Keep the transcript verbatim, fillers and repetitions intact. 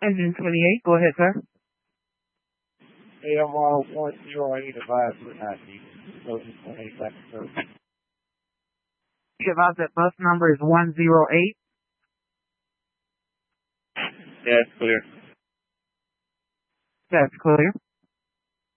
Engine twenty-eight, go ahead, sir. A M R one zero eight advised for ninety. Engine twenty-eight, back to service. You advise that bus number is one zero eight. Yeah, it's clear. That's clear.